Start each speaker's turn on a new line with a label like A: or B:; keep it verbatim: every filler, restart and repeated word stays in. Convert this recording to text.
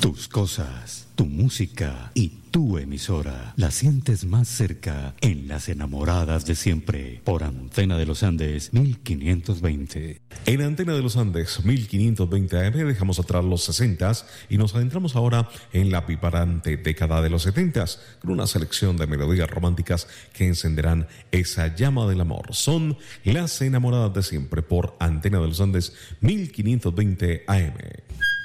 A: Tus cosas, tu música y tu emisora la sientes más cerca en Las Enamoradas de Siempre por Antena de los Andes mil quinientos veinte.
B: En Antena de los Andes mil quinientos veinte A M dejamos atrás los sesentas y nos adentramos ahora en la piparante década de los setentas con una selección de melodías románticas que encenderán esa llama del amor. Son Las Enamoradas de Siempre por Antena de los Andes mil quinientos veinte A M.